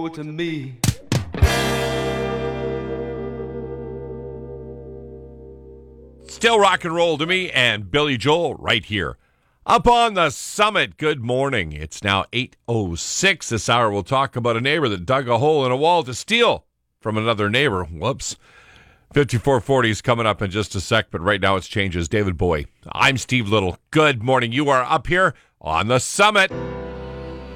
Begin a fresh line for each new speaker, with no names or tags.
roll to me.
Still rock and roll to me, and Billy Joel right here. Up on the summit, good morning. It's now 8:06. This hour we'll talk about a neighbor that dug a hole in a wall to steal from another neighbor. Whoops. 5440 is coming up in just a sec, but right now it's changes. David Bowie. I'm Steve Little. Good morning. You are up here on the summit.